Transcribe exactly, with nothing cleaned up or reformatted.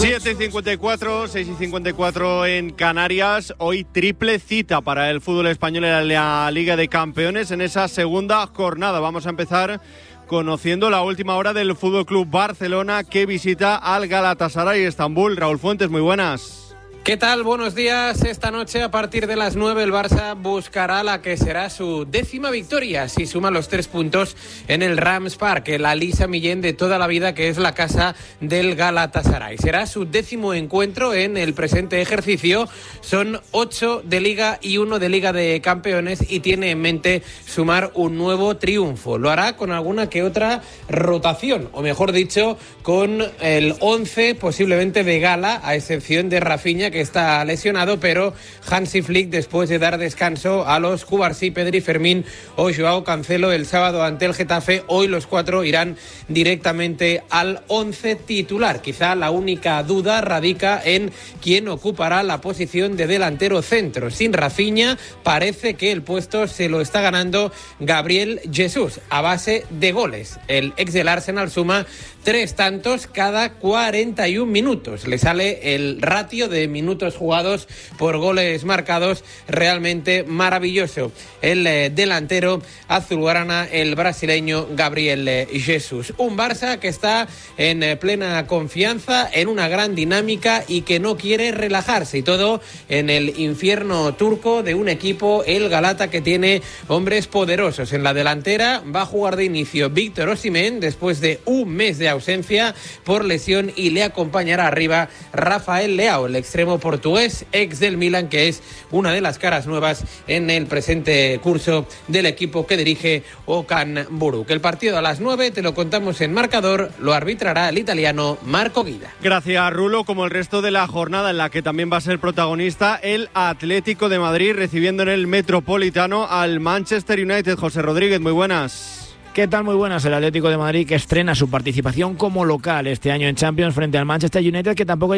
siete y cincuenta y cuatro, seis y cincuenta y cuatro en Canarias. Hoy triple cita para el fútbol español en la Liga de Campeones en esa segunda jornada. Vamos a empezar conociendo la última hora del F C Barcelona, que visita al Galatasaray Estambul. Raúl Fuentes, muy buenas. ¿Qué tal? Buenos días. Esta noche, a partir de las nueve, el Barça buscará la que será su décima victoria, si suma los tres puntos en el Rams Park, la Lisa Millén de toda la vida, que es la casa del Galatasaray. Será su décimo encuentro en el presente ejercicio. Son ocho de Liga y uno de Liga de Campeones, y tiene en mente sumar un nuevo triunfo. Lo hará con alguna que otra rotación, o mejor dicho, con el once posiblemente de gala, a excepción de Rafinha, que está lesionado, pero Hansi Flick, después de dar descanso a los Cubarsí, Pedri, Fermín o Joao Cancelo el sábado ante el Getafe, hoy los cuatro irán directamente al once titular. Quizá la única duda radica en quién ocupará la posición de delantero centro. Sin Rafinha, parece que el puesto se lo está ganando Gabriel Jesús, a base de goles. El ex del Arsenal suma tres tantos cada cuarenta y un minutos. Le sale el ratio de minutos jugados por goles marcados realmente maravilloso. El eh, delantero azulgrana, el brasileño Gabriel eh, Jesús. Un Barça que está en eh, plena confianza, en una gran dinámica y que no quiere relajarse. Y todo en el infierno turco de un equipo, el Galata, que tiene hombres poderosos. En la delantera va a jugar de inicio Víctor Osimhen, después de un mes de ausencia por lesión, y le acompañará arriba Rafael Leao, el extremo portugués, ex del Milan, que es una de las caras nuevas en el presente curso del equipo que dirige Okan Buruk. El partido a las nueve, te lo contamos en Marcador, lo arbitrará el italiano Marco Guida. Gracias, Rulo. Como el resto de la jornada, en la que también va a ser protagonista el Atlético de Madrid, recibiendo en el Metropolitano al Manchester United. José Rodríguez, muy buenas. ¿Qué tal? Muy buenas. El Atlético de Madrid, que estrena su participación como local este año en Champions frente al Manchester United, que tampoco